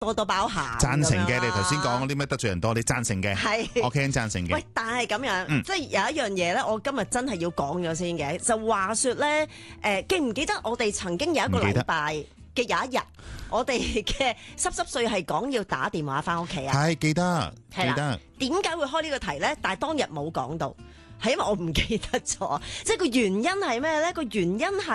多多包涵。 贊成嘅，你頭先講嗰啲咩得罪人多，你贊成嘅， 係 OK 贊成嘅。 喂，但係咁樣，即係有一樣嘢咧，我今日真係要講咗先嘅，就話說咧，記唔記得我哋曾經有一個禮拜嘅有一日，我哋嘅濕碎係講要打電話翻屋企啊？ 係記得，記係啦得。 點解會開呢個題咧？但係當日冇講到，係因為我唔記得咗，即係個原因係咩咧？個原因係。